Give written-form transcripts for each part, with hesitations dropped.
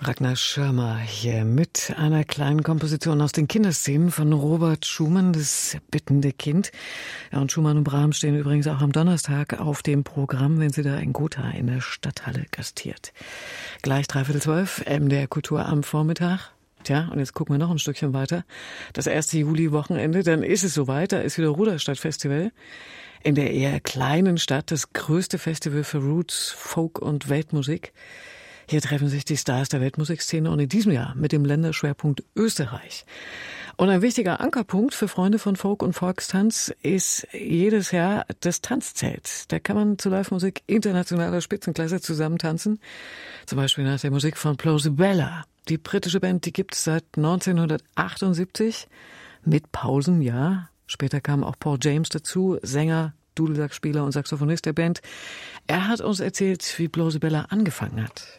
Ragnar Schirmer hier mit einer kleinen Komposition aus den Kinderszenen von Robert Schumann, das bittende Kind. Ja, und Schumann und Brahms stehen übrigens auch am Donnerstag auf dem Programm, wenn sie da in Gotha in der Stadthalle gastiert. Gleich 11:45, MDR Kultur am Vormittag. Tja, und jetzt gucken wir noch ein Stückchen weiter. Das 1. Juli-Wochenende, dann ist es soweit, da ist wieder Ruderstadt-Festival. In der eher kleinen Stadt das größte Festival für Roots, Folk und Weltmusik. Hier treffen sich die Stars der Weltmusikszene und in diesem Jahr mit dem Länderschwerpunkt Österreich. Und ein wichtiger Ankerpunkt für Freunde von Folk und Volkstanz ist jedes Jahr das Tanzzelt. Da kann man zu Live-Musik internationaler Spitzenklasse zusammen tanzen. Zum Beispiel nach der Musik von Plausibilia. Die britische Band, die gibt es seit 1978. Mit Pausen, ja. Später kam auch Paul James dazu, Sänger, Dudelsackspieler und Saxophonist der Band. Er hat uns erzählt, wie Plausibilia angefangen hat.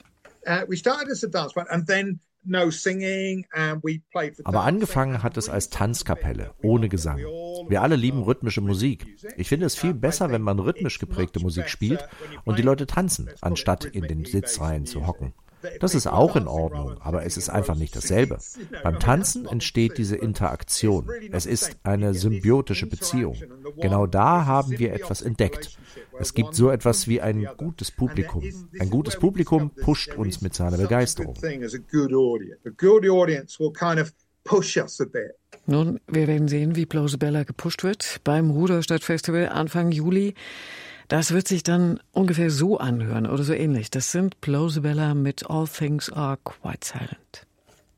Aber angefangen hat es als Tanzkapelle, ohne Gesang. Wir alle lieben rhythmische Musik. Ich finde es viel besser, wenn man rhythmisch geprägte Musik spielt und die Leute tanzen, anstatt in den Sitzreihen zu hocken. Das ist auch in Ordnung, aber es ist einfach nicht dasselbe. Beim Tanzen entsteht diese Interaktion. Es ist eine symbiotische Beziehung. Genau da haben wir etwas entdeckt. Es gibt so etwas wie ein gutes Publikum. Ein gutes Publikum pusht uns mit seiner Begeisterung. Nun, wir werden sehen, wie Plausibilia gepusht wird beim Ruderstadt-Festival Anfang Juli. Das wird sich dann ungefähr so anhören oder so ähnlich. Das sind Plausibilia mit All Things Are Quite Silent.